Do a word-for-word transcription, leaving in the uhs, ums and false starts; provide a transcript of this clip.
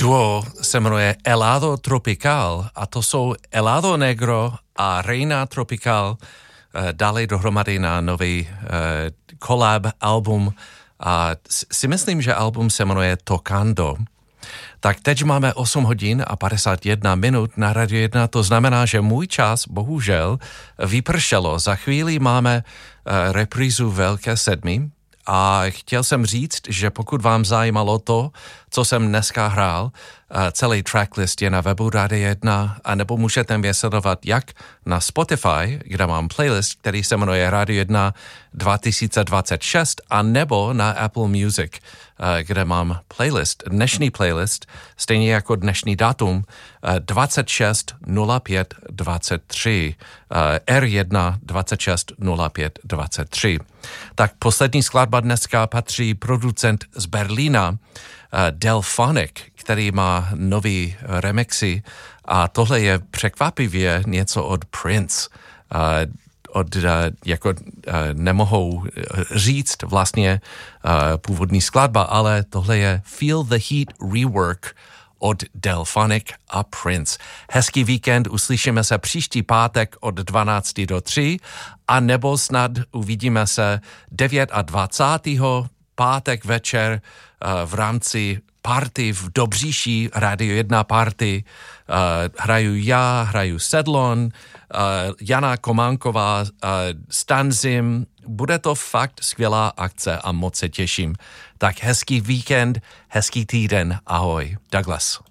duo se jmenuje Helado Tropical a to jsou Helado Negro a Reina Tropical dali dohromady na nový uh, collab album a si myslím, že album se jmenuje Tocando. Tak teď máme osm hodin a padesát jedna minut na Radio jedna, to znamená, že můj čas bohužel vypršelo. Za chvíli máme uh, reprízu Velké sedmi a chtěl jsem říct, že pokud vám zajímalo to, co jsem dneska hrál, uh, celý tracklist je na webu Radio jedna, anebo můžete mě sledovat jak na Spotify, kde mám playlist, který se jmenuje Radio jedna dva tisíce dvacet šest, a nebo na Apple Music, uh, kde mám playlist, dnešní playlist, stejně jako dnešní datum, uh, dvacet šest nula pět dvacet tři, uh, R jedna dvacet šest nula pět dvacet tři. Tak poslední skladba dneska patří producent z Berlína, uh, Delphonic, který má nový remixy a tohle je překvapivě něco od Prince. Uh, od, uh, jako uh, nemohou říct vlastně uh, původní skladba, ale tohle je Feel the Heat rework od Delphonic a Prince. Hezký víkend, uslyšíme se příští pátek od dvanácti do tří, a nebo snad uvidíme se dvacátého devátého pátek večer uh, v rámci party v Dobříší, Radio jedna party. Uh, hraju já, hraju Sedlon, uh, Jana Kománková, uh, Stanzim. Bude to fakt skvělá akce a moc se těším. Tak hezký víkend, hezký týden. Ahoj. Douglas.